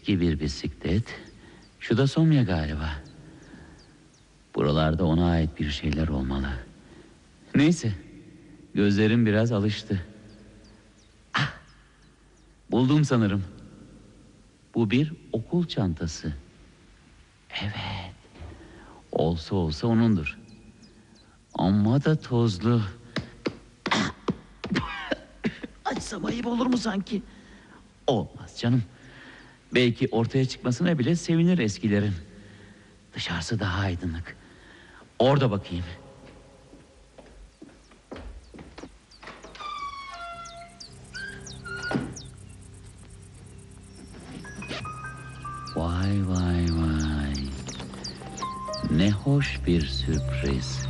Eski bir bisiklet. Şu da Somya galiba. Buralarda ona ait bir şeyler olmalı. Neyse, gözlerim biraz alıştı. Ah, buldum sanırım. Bu bir okul çantası. Evet, olsa olsa onundur. Amma da tozlu. Açsam ayıp olur mu sanki? Olmaz canım. Belki ortaya çıkmasına bile sevinir eskilerin. Dışarısı daha aydınlık. Orada bakayım. Vay vay vay. Ne hoş bir sürpriz.